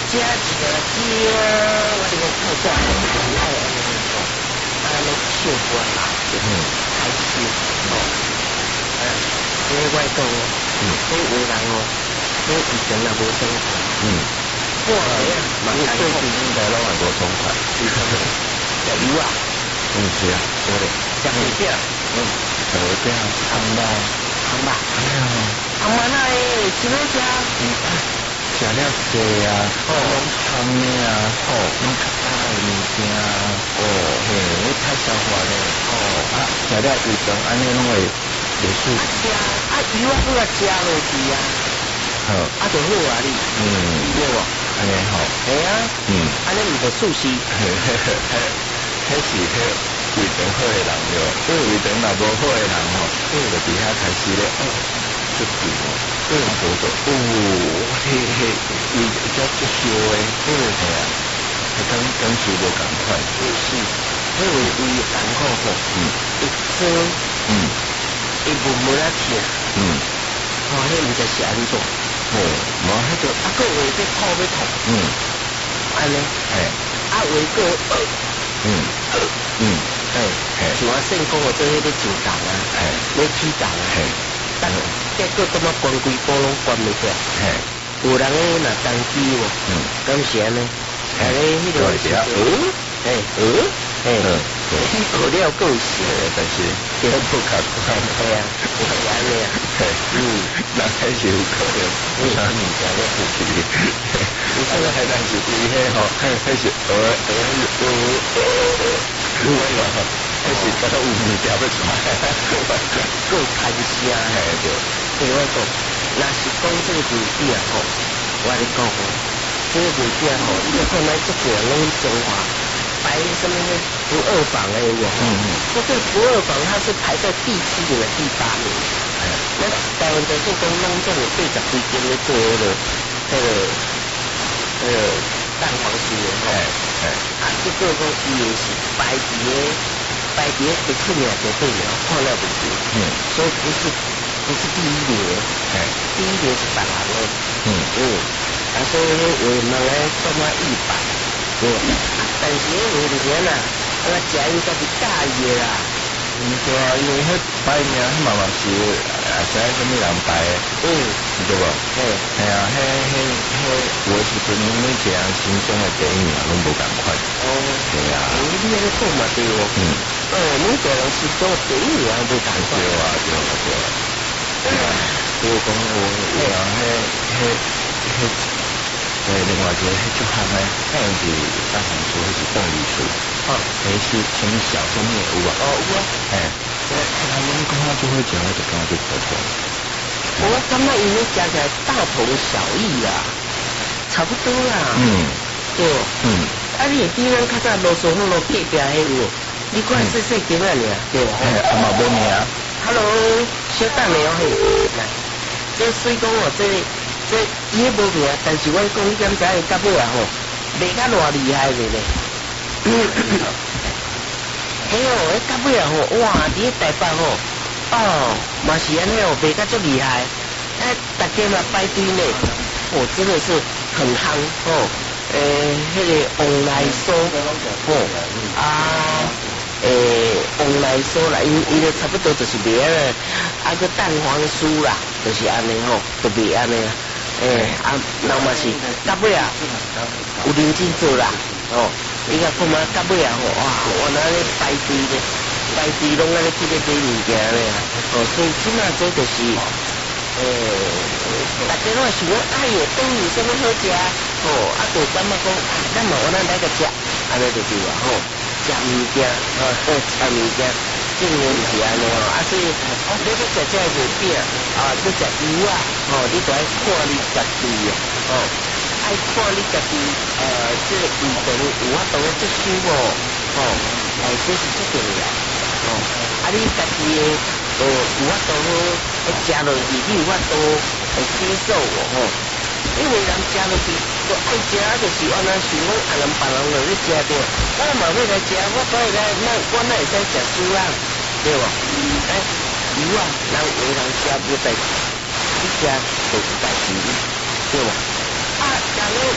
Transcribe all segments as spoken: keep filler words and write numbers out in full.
加加加，我这个太大了，太爱了，啊，那笑过啦，嗯，开心哦，啊，这个外公哦，嗯，这为人哦，这以前也无生活，嗯，哇，嘛开始应该拢也无生活，是可能，食油啊，嗯是啊，对嘞，食米饼，嗯，食米饼，汤嘛，汤嘛，哎呀，汤嘛那诶，怎么食？嗯。食了济啊，哦，拢汤的啊，哦，拢较大的物件啊，哦，嘿，你太消化咧，哦，啊，食了胃肠安尼拢会袂舒服。啊食，啊油啊搁较食落去啊，好，啊就好啊你，嗯，对无？安尼吼，系啊，嗯，安尼毋着舒适，嘿嘿嘿，迄迄是迄胃肠好的人哟，嗯，胃肠若无好的人吼，嗯，就伫遐开始咧，哦。就苦哦，嗯，无做哦，嘿嘿，你只只烧诶，嗯，系啊，係感感受無咁快，是，因為胃難過吼，嗯，一蒸，嗯，一悶悶啊甜，嗯，哦，迄毋知是安怎，哦，無迄個啊個胃要吐要吐，嗯，安尼，係，啊胃個，嗯，嗯，係，係，像我先講我做迄個酒檔啊，係，要起檔啊，係。但結果咁啊，關幾波攏關唔掉。係，有人咧若當機喎，嗯，咁是安尼，係咧迄個是鵝，係鵝，係，魚了夠時，但是都不可觀。係啊，係安尼啊，係，嗯，那還是有可能，有啥物件咧不去？有啥個係但是伊迄吼，迄是鵝，鵝是鵝，有啊，迄是嗰個有物件要出來。夠開聲嘿對，對我講，若是講這個物件吼，我咧講吼，這個物件吼，你看咱足濟人攏中華排什麼不二榜的有無？嗯嗯。這個不二榜它是排在第七名的第八名。哎。那台灣在做講攏總有八十幾間咧做迄個迄個迄個蛋黃酥的吼。哎哎。啊，結果講伊也是排佇個。排第一第七名就對了，看了不是，嗯，所以不是不是第一名，哎，第一名是別人的，嗯嗯，啊，所以為乜咧咁啊一百，對，但是咧為咗咩啊？啊，食伊家己介意啦，唔對啊，因為迄排名迄嘛嘛是啊，知影什麼人排的，嗯，對無？嘿，係啊，迄迄迄有時陣每一個人心中的第一名攏無共款，哦，係啊，你你咧講嘛對喎，嗯。哦，每個人是做第一名都感覺啊，對啊，對啊。比如講我我啊，迄迄迄誒另外一個迄足項咧，迄樣是大紅樹，迄是鳳梨樹，哦，迄是從小上面有啊，哦有啊，誒，我看他們講他就會講，我就感覺就普通。我感覺因為加起來大同小異啦，差不多啦。嗯，對，嗯，啊你比咱較早羅素那路隔壁迄有。你看細細間啊，你啊，對啊，阿嘛冇名啊。Hello，小等下哦嘿，來，這水講哦，這這伊迄無名，但是我講你點知伊到尾啊吼，賣甲偌厲害咧咧。嘿哦，迄到尾啊吼，哇，佇迄台北吼，哦，嘛是安尼哦，賣甲足厲害，哎，大家嘛排隊呢，哦，真的是很夯哦，誒，迄個旺來酥，哦，啊。誒，往來說啦，因因就差不多就是賣啊，啊個蛋黃酥啦，就是安尼吼，就賣安尼啊。誒，啊，人嘛是到尾啊，有認真做啦，哦，你甲看嘛，到尾啊吼，哇，我那咧排隊咧，排隊攏安尼去咧買物件咧，哦，所以即馬這就是誒，大家攏想講，哎喲，當有啥物好食，哦，啊，就感覺講，咱嘛我咱來個食，安尼就對啦，吼。食物件，哦，食物件，正經是安尼哦，啊，所以哦，你要食這個月餅，啊，要食油啊，哦，你就愛看你家己啊，哦，愛看你家己，呃，這個胃腸有法度咧接受無，哦，哎，這是最重要，哦，啊，你家己嘅，呃，有法度咧食落去，你有法度會接受無，吼。因為人食落去，就愛食就是安那想講，啊人別人落去食着，我嘛要來食，我所以來，那我哪會使食素啦，對無？哎，油啊，人為人食無代志，你食就是代志，對無？啊，人咧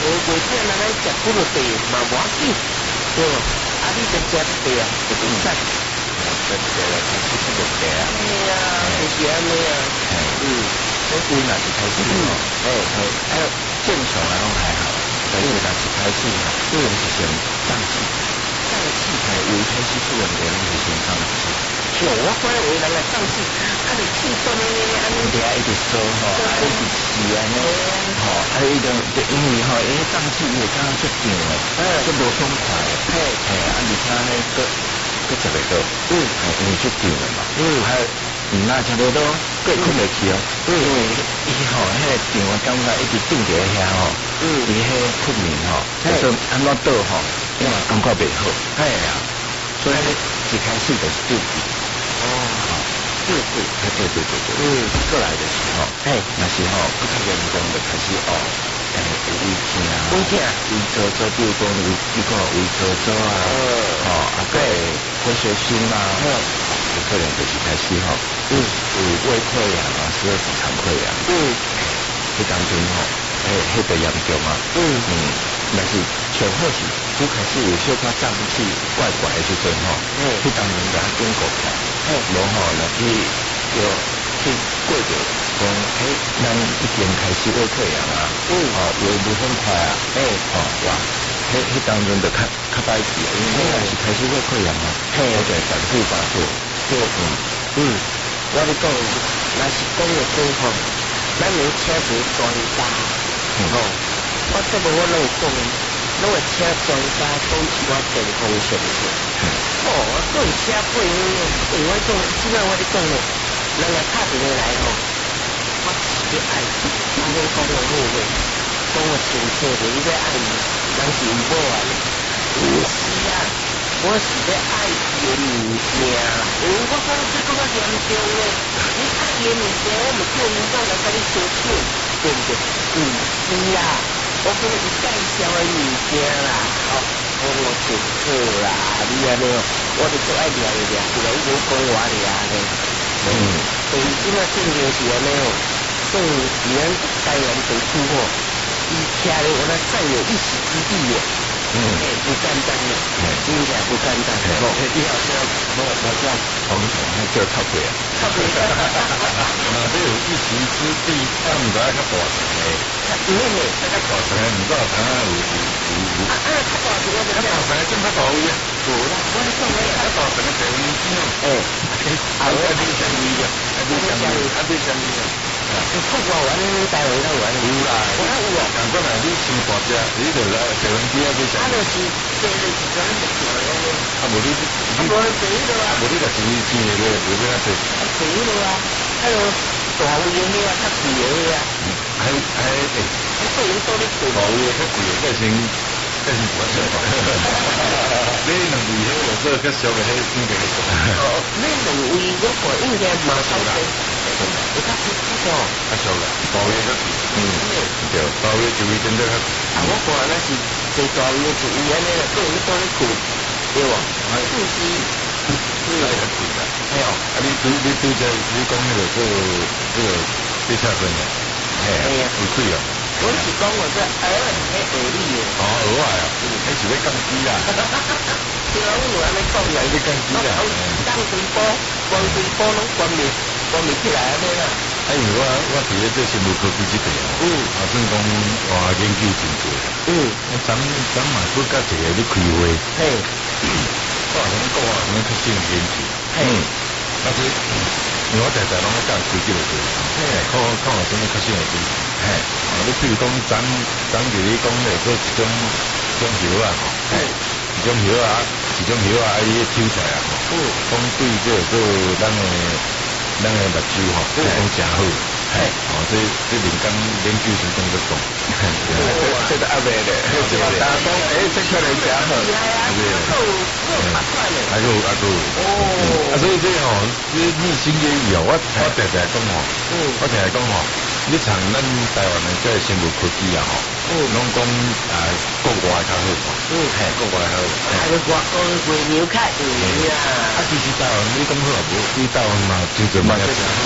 我袂使人来食骨头地嘛无要紧，对无？啊，你着食地啊，就唔使。 食地啊，开始就地啊。 哎呀，就是安尼啊。嗯， 所以若是开始吼，哎哎，哎，正常啊拢还好，但是若是开始吼，嗯，是先胀气，胀气才有开始出问题，拢是先胀气。 是，我看有人来胀气，啊，你气断咧咧咧，安尼对啊，一直烧吼，啊，一直吸安尼，吼，啊，伊就就因为吼，因为胀气伊会感觉足胀诶，嗯，足无爽快，嘿，嘿，啊，而且呢，个个食袂到，嗯，嘿，因为足胀诶嘛，嗯，还有毋若食袂到，个困袂去哦，因为伊吼，迄个胀诶感觉一直顶伫遐吼，嗯，伊迄困眠吼，就是安怎倒吼，因为感觉袂好，嘿啊，所以一开始就是肚皮。哦，对对，哎对对对对，嗯，过来的时候，哎，那时候不太严重的开始哦，哎，有胃痛啊， 胃痛， 胃周周，比如讲胃，你讲胃周周啊，哦，啊个回血心啊，有可能就是开始吼，嗯，有胃溃疡啊，十二指肠溃疡，嗯，迄当中吼，哎，迄个严重啊，嗯嗯，但是上好是拄开始有小可胀气怪怪的时阵吼，嗯，迄当中就经过起来。无吼，若去要去过着，讲迄咱已经开始胃溃疡啊，嗯，哦，胃无很快啊，哎，哦，哇，迄迄当中就较较歹去啊，因为若是开始胃溃疡啊，嘿，我就反复发作，对，嗯嗯， 我咧讲，若是讲个讲吼，咱有请一个专家，吼，我这个我拢有讲，拢会请专家讲起我健康常识。哦，我讲车过呢，对我讲，即摆我咧讲咧，人来拍电话来吼，我是爱伊，我咧讲我好话，讲我清楚着，你咧爱伊，人是有某啊咧，有时啊，我是咧爱伊的物件，因为我讲这个较严重咧，你爱伊的物件，我唔叫人家来甲你相处，对不对？有时啊，我讲伊介绍的物件啦，哦。我我清楚啦，你安尼哦，我就做爱掠一掠，不然伊无讲我掠咧。嗯，所以即摆正经是安尼哦，种伫咱台湾地区吼，伊徛咧我那占有一席之地耶。嗯，哎，不简单耶，真正不简单。哦， 以后叫我我叫黄总，那叫靠背啊。 靠背。 那这有一席之地，那唔知较大层诶。 唔係， 那較大層誒，唔知道睇下有有有。啊啊，較大層嘅就較大層嘅，真較大位啊！ 無啦，我咧講咧， 較大層嘅地方邊啊？誒，啊，我啲相依嘅，啊啲相依，啊啲相依嘅。 你出國玩，台灣咧玩。有啦，我有啊。 難怪係你先大隻，你就來地方邊啊啲相依。啊，就是即係是講食住嚟嘅。 啊，無你你。啊，無地度啊。無你就錢錢嚟嘅，無邊啊地。 啊，地度啊，喺度大位嘅咩啊，較貴嘅啊。 係係誒。 你不如多啲貴。 大位較貴嘅，即係先。這是我說的，你兩位迄個做較小個迄應該係。哦， 你兩位嗰個應該馬上嘅，你較貴啲個。 較小個，大位較貴。嗯，對，大位一位真正較貴。 啊，我看那是最大位一位安尼啦，個人多啲貴，對喎。係。是是。是係較貴啦。係哦。啊，你你你對只你講迄個做這個對車分嘅，係啊，有貴啊。 我是講我這鵝係鵝力嘅。 哦，鵝啊，迄是要降機啦。 對啊，我安尼講嚟要降機啦。 降水波，降水波攏關未關未起來安尼啦。 啊，因為我我佇咧做生物科技這邊啊，嗯，啊算講我研究真多。嗯，我昨昨嘛佫甲一個咧開會。嘿。我話講我話講較少研究。嘿。但是，因為我常常攏咧教科技嘅。嘿。看看我什麼較少研究。嘿，啊，你譬如講長長住你講咧做一種一種葉啊，嘿，一種葉啊，一種葉啊，伊抽出來啊，嗯，講對這個做咱誒咱誒目睭吼，講誠好，嘿，哦，這這人工研究成功得講，這這個阿妹咧，這個打工誒，這可能誠好，對，還有還有，哦，啊，所以這吼，這日新月異哦，我我常常講吼，嗯，我常常講吼。你像咱台灣的這生物科技啊，吼，攏講啊國外較好嘛，嗯，嘿，國外較好， 啊，個國外個牛較貴啊， 啊，其實台灣你講好無？你台灣嘛真濟賣啊，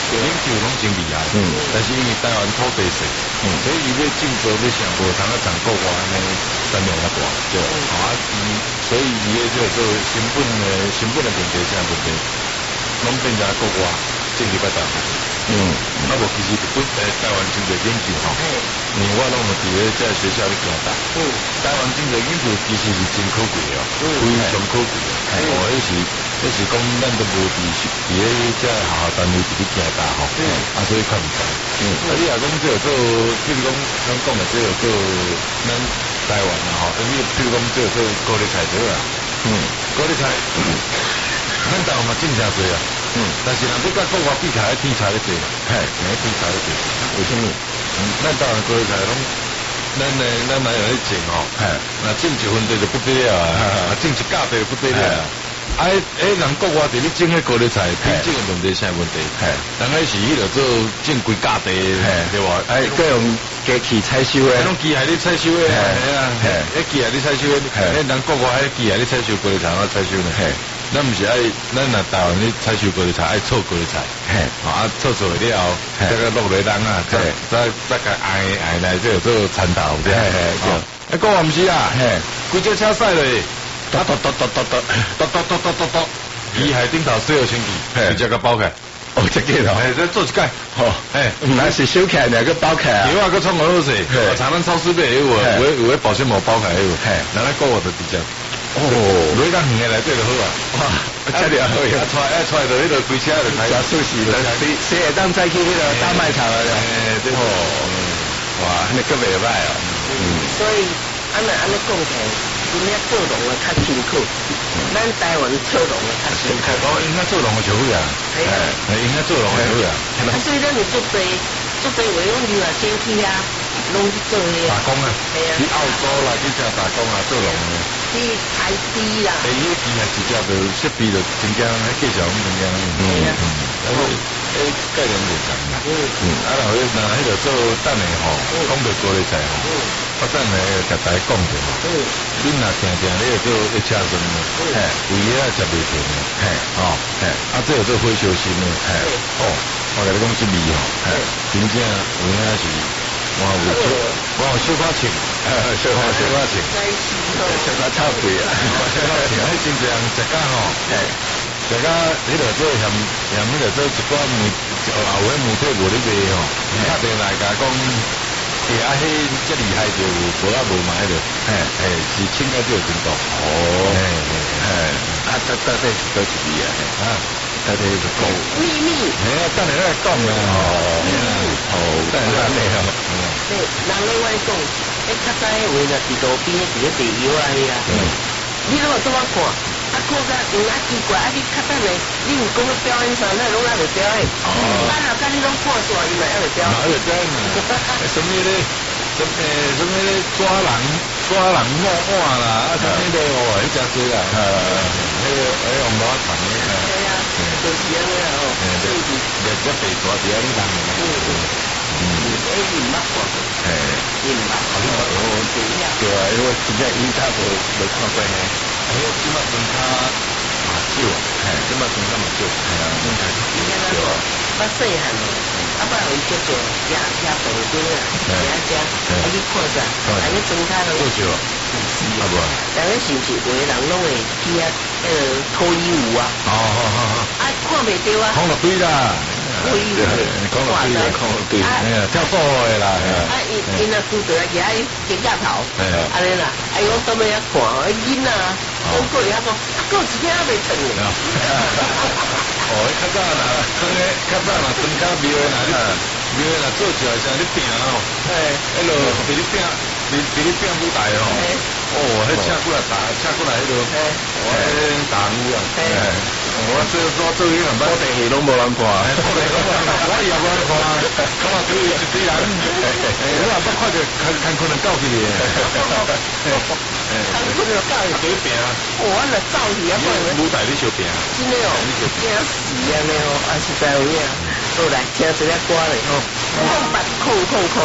研究拢真厉害，嗯，但是因为台湾土地小，嗯，所以伊要进步要上无通啊长国外安尼产量较大，对，啊，伊所以伊个叫做成本诶成本诶问题啥问题，拢变成国外进入较大。嗯，啊无其实本诶台湾真侪研究吼，嗯，我拢有伫咧在学校咧行答，嗯，台湾真侪研究其实是真可贵哦，非常可贵哦，哦，迄是迄是讲咱都无伫伫咧在学校单位伫咧行答吼，嗯，啊所以较毋知，嗯，啊你若讲即个做，比如讲咱讲诶即个做咱台湾啊吼，你比如讲即个做高丽菜对啊，嗯，高丽菜，咱台湾嘛种诚侪啊。嗯，但是人哋甲国外比起来，天差咧济，嘿，天差咧济。为什么？嗯，咱台湾高丽菜拢，咱诶，咱来有咧种哦，嘿，那种一分地就不得了啊，种一架地就不得了啊。啊，诶，人国外伫咧种迄高丽菜，品种诶问题啥问题？嘿，人迄是迄个做种规架地，嘿，对吧？哎，各用机器采收诶，迄种机械咧采收诶，系啊，嘿，迄机械咧采收诶，迄人国外迄机械咧采收高丽菜，我采收呢，嘿。咱毋是爱，咱若台湾咧采收高丽菜，爱炒高丽菜，嘿，啊炒做了后，再个落来人啊，再再再甲挨挨来，即个做参头，对，嘿嘿，啊，国外毋是啊，嘿，规只车驶咧，哒哒哒哒哒哒，哒哒哒哒哒哒，机械顶头洗好清气，直接甲包起来，哦，即个咯，嘿，再做一届，吼，嘿，那是收起来，两个包起来，另外个创好势，像咱超市买有无，有有保鲜膜包起来有，嘿，咱咧国外就直接。哦，每当远的来对就好啊！哇，这里好呀！出来，出来就迄个规车就开。加速时了，谁谁会当再去迄个大卖场了？哎，对哦，哇，那个袂歹哦。嗯， 所以安尼安尼讲起，真正做农的较辛苦，咱台湾做农的较辛苦。 哦，应该做农的就好啊。系啊，应该做农的就好啊。 啊，所以咱就做对，做对话，讲你话先去啊，拢去做个。 打工啊！系啊。去澳洲啦，去遮打工啊，做农的。 去采地啦， 诶，迄机械直接就设备就真正迄介绍咁真正，嗯嗯，啊，迄概念袂同啦，嗯嗯，啊，然后迄那迄个做等下吼，讲到高丽菜吼，我等下甲大家讲者吼，恁若定定咧做一车针呢，嘿，胃咧食袂平呢，嘿，哦，嘿，啊，这个做火烧心呢，嘿，哦，我甲你讲这味吼，嘿，真正有影是。我有小，我有小可穿，小可小可穿，小可臭屁啊！小可穿，迄真侪人食甲吼，食甲迄个做嫌嫌迄个做一寡面，后尾面体无咧卖吼，打电来甲讲，诶啊，迄遮厉害就无啊无买着，嘿，诶是请个就真多，哦，嘿嘿嘿，啊，到到底是倒一味啊？啊。到底是讲秘密， 哎呀，等下来讲啊， 秘密， 哦，等下来哦， 对，人咧我讲，迄较早迄位若伫路边伫咧卖药啊迄啊，你如果怎么看？啊，看甲有啊奇怪，啊你较等咧，你毋讲要表演啥，那拢还袂表演，哦，啊若甲你拢看煞，伊嘛还袂表演， 还袂表演，什么咧？什诶，什么咧？抓人，抓人摸碗啦，啊，什么咧？哦，迄真多啦，呃，迄个迄个毛长诶， 对啊，就是安尼啊，哦，所以是日日白抓伫遐咧人，嗯嗯嗯， 诶，伊毋捌看过， 诶， 伊毋捌，好像我对呀， 对啊，因为真正伊他无无看过呢，哎呦，即马分卡嘛少，嘿，即马分卡嘛少，系啊，分卡少啊， 捌细汉咯。啊，不然有叫做压压豆丁啊，压家，啊你看下，啊你增加咯。 做少啊？ 是啊不？ 但是是毋是有的人拢会去啊，迄个脱衣舞啊？ 哦好好好。 啊，看袂到啊。 看落对啦。 脱衣舞。 看落对啦，看落对。哎呀，跳舞的啦。 啊，因因啊拄着举伊肩胛头，安尼啦，啊伊讲倒尾啊看，啊囡啊，讲过伊啊讲，啊个一天还未成呢。 哦，较早啦，装个较早啦，装较庙的啦，庙的啦做起来像你拼哦，嘿，迄落伫你拼，伫伫你拼舞台哦，哦，迄请过来打，请过来迄落，我打舞啊，我做做做迄个，我电视拢无人看，我也无人看，我嘛只有一堆人，我也捌看着看看可能搞起嚟。看可能搞起几饼， 我来走去啊， 舞台你小饼， 真的哦，惊死安尼哦，啊实在有影，好来听一下歌嘞吼，空白空空空。